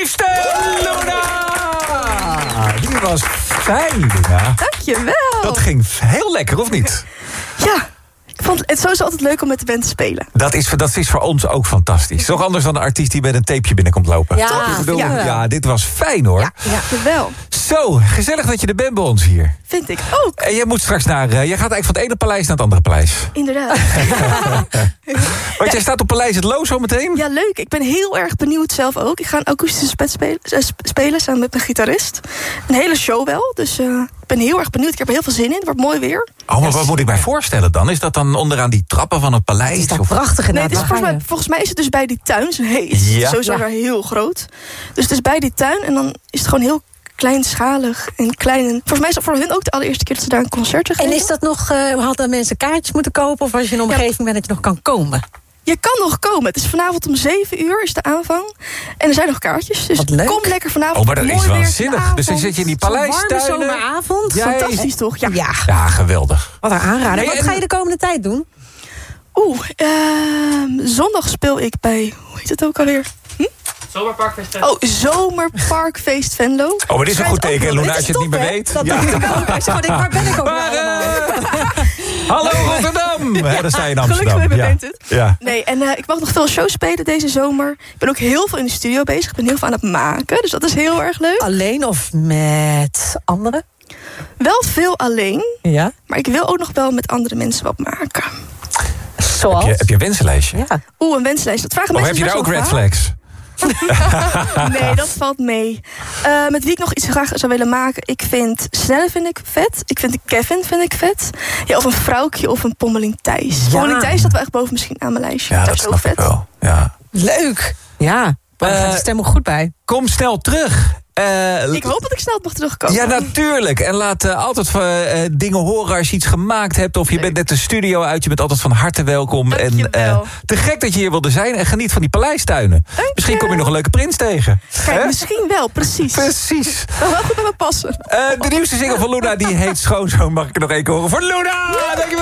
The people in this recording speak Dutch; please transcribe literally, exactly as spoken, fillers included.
liefste Luna! Die was fijn, Luna. Dankjewel. Dat ging heel lekker, of niet? Ja, ik vond het sowieso altijd leuk om met de band te spelen. Dat is, dat is voor ons ook fantastisch. Toch anders dan een artiest die met een tapeje binnenkomt lopen. Ja, Toch? Ik bedoel, ja. ja, dit was fijn hoor. Ja. Dankjewel. Zo, gezellig dat je er bent bij ons hier. Vind ik ook. En jij moet straks naar... Uh, jij gaat eigenlijk van het ene paleis naar het andere paleis. Inderdaad. Want jij staat op Paleis het Loo zo meteen? Ja, leuk. Ik ben heel erg benieuwd zelf ook. Ik ga een akoestische pet spelen, uh, spelen samen met mijn gitarist. Een hele show wel. Dus uh, ik ben heel erg benieuwd. Ik heb er heel veel zin in. Het wordt mooi weer. Oh, maar wat moet ik mij voorstellen dan? Is dat dan onderaan die trappen van het paleis? Het is toch of... prachtig Nee, inderdaad. het is Waar volgens, ga mij, je? volgens mij is het dus bij die tuin. Het is, een he- het is Ja. sowieso Ja. weer heel groot. Dus het is bij die tuin. En dan is het gewoon heel kleinschalig en klein. En volgens mij is het voor hun ook de allereerste keer dat ze daar een concert geven. En is dat nog, uh, hadden mensen kaartjes moeten kopen? Of als je in een omgeving bent dat je nog kan komen? Je kan nog komen. Het is vanavond om zeven uur is de aanvang. En er zijn nog kaartjes. Dus Wat leuk. kom lekker vanavond. Oh, maar dat Mooi is weer in de waanzinnig. Dus dan avond. zit je in die Zo'n warme paleistuinen. zomeravond. Jij- Fantastisch toch? Ja. Ja, Ja, geweldig. wat een aanrader. Hey, Wat en- ga je de komende tijd doen? Oeh, ehm, zondag speel ik bij... Hoe heet het ook alweer? Zomerparkfest. Oh, Zomerparkfeest Venlo. Oh, maar dit is een goed teken, Luna, als je het niet meer Top, hè? weet. Dat Ja. dacht ik ook. Ik zeg, wat, waar ben ik ook Maar, nou allemaal? eh, hallo Rotterdam! Hè, daar sta je in Amsterdam. Gelukkig ben je ja. bent het. Ja. Nee, en uh, ik mag nog veel shows spelen deze zomer. Ik ben ook heel veel in de studio bezig. Ik ben heel veel aan het maken. Dus dat is heel erg leuk. Alleen of met anderen? Wel veel alleen. Ja. Maar ik wil ook nog wel met andere mensen wat maken. Zoals? Heb je, heb je een wensenlijstje? Ja. Oeh, een wenslijst. Dat vragen Of mensen heb je daar ook best red wel flags? vaak. Nee, dat valt mee. Uh, met wie ik nog iets graag zou willen maken. Ik vind Snelle vind ik vet. Ik vind Kevin vind ik vet. Ja, of een vrouwtje of een Pommeling Thijs. Ja. Pommeling Thijs staat wel echt boven misschien aan mijn lijstje. Ja, dat is ook snap ik vet. wel. Ja. Leuk. Ja, daar gaat Eh, de stem ook goed bij. Kom snel terug. Eh, Ik hoop dat ik snel mag terugkomen. Ja, natuurlijk. En laat uh, altijd uh, dingen horen als je iets gemaakt hebt. Of je Leuk. bent net de studio uit. Je bent altijd van harte welkom. En Dankjewel. uh, te gek dat je hier wilde zijn. En geniet van die paleistuinen. Dank Misschien je. kom je nog een leuke prins tegen. Kijk, Hè? misschien wel, precies. Precies. Dat wel goed bij me passen. Uh, de nieuwste single van Luna die heet Schoonzoon. Mag ik er nog één keer horen voor Luna? Dankjewel.